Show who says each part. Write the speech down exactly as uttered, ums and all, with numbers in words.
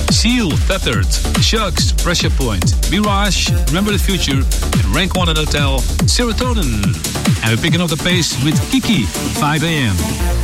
Speaker 1: Seal, Tethered, Shucks, Pressure Point, Mirage, Remember the Future, and Rank one at Hotel, Serotonin. And we're picking up the pace with Kiki, five a.m.